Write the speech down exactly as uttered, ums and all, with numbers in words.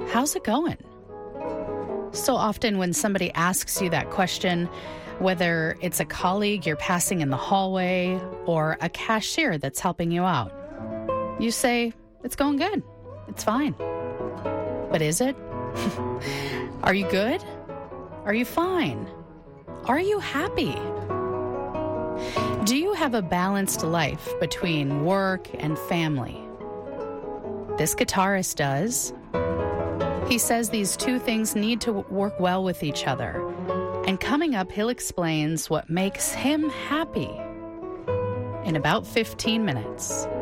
how's it going? So often when somebody asks you that question, whether it's a colleague you're passing in the hallway or a cashier that's helping you out, you say, it's going good. It's fine. But is it? Are you good? Are you fine? Are you happy? Do you have a balanced life between work and family? This guitarist does. He says these two things need to work well with each other. And coming up, he'll explains what makes him happy in about fifteen minutes.